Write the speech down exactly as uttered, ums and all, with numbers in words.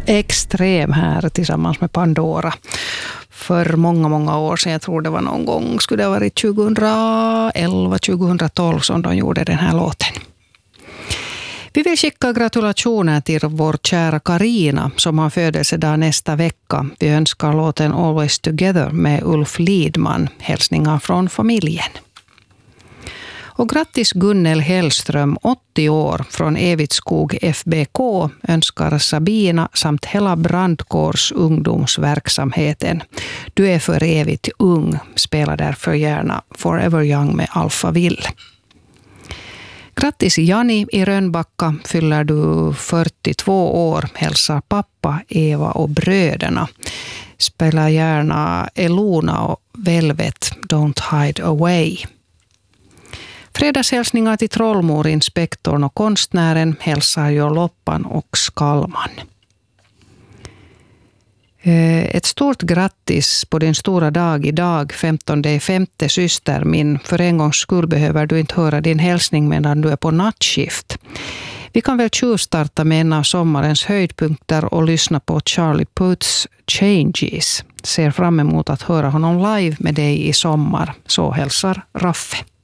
extrem här tillsammans med Pandora. För många, många år sedan, jag tror det var någon gång, skulle det ha varit tjugoelva tjugotolv som de gjorde den här låten. Vi vill skicka gratulationer till vår kära Karina som har födelsedag nästa vecka. Vi önskar låten Always Together med Ulf Lidman. Hälsningar från familjen. Och grattis Gunnel Hellström, åttio år, från Evitskog F B K önskar Sabina samt hela brandkårs ungdomsverksamheten. Du är för evigt ung, spela därför gärna Forever Young med Alphaville. Grattis Jani i Rönnbacka, fyller du fyrtiotvå år, hälsar pappa, Eva och bröderna. Spela gärna Elona och Velvet, Don't Hide Away. Fredagshälsningar till Trollmor, inspektorn och konstnären, hälsar Jo Loppan och Skalman. Ett stort grattis på din stora dag idag, femtonde femte syster min. För en gångs skull behöver du inte höra din hälsning medan du är på nattskift. Vi kan väl tjuvstarta med en av sommarens höjdpunkter och lyssna på Charlie Puths Changes. Ser fram emot att höra honom live med dig i sommar. Så hälsar Raffe.